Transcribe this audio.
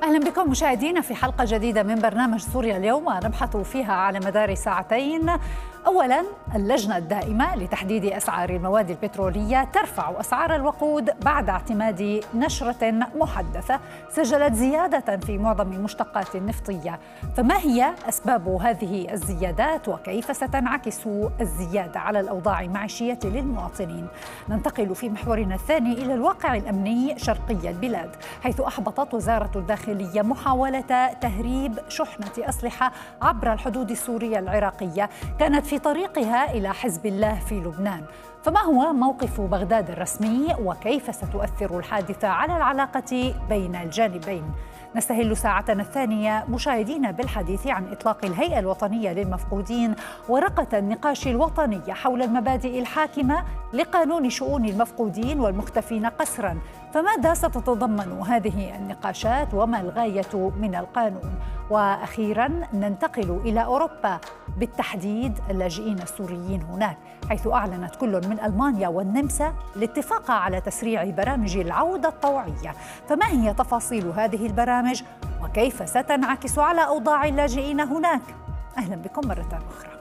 أهلا بكم مشاهدينا في حلقة جديدة من برنامج سوريا اليوم، نبحث فيها على مدار ساعتين. أولا، اللجنة الدائمة لتحديد أسعار المواد البترولية ترفع أسعار الوقود بعد اعتماد نشرة محدثة سجلت زيادة في معظم المشتقات النفطية. فما هي أسباب هذه الزيادات وكيف ستنعكس الزيادة على الأوضاع المعيشية للمواطنين؟ ننتقل في محورنا الثاني إلى الواقع الأمني شرقي البلاد، حيث أحبطت وزارة الداخلية محاولة تهريب شحنة أسلحة عبر الحدود السورية العراقية كانت في طريقها إلى حزب الله في لبنان. فما هو موقف بغداد الرسمي وكيف ستؤثر الحادثة على العلاقة بين الجانبين؟ نستهل ساعتنا الثانية مشاهدين بالحديث عن إطلاق الهيئة الوطنية للمفقودين ورقة النقاش الوطنية حول المبادئ الحاكمة لقانون شؤون المفقودين والمختفين قسرا. فماذا ستتضمن هذه النقاشات وما الغاية من القانون؟ وأخيرا ننتقل إلى أوروبا، بالتحديد اللاجئين السوريين هناك، حيث أعلنت كل من ألمانيا والنمسا الاتفاق على تسريع برامج العودة الطوعية. فما هي تفاصيل هذه البرامج وكيف ستنعكس على أوضاع اللاجئين هناك؟ أهلا بكم مرة أخرى.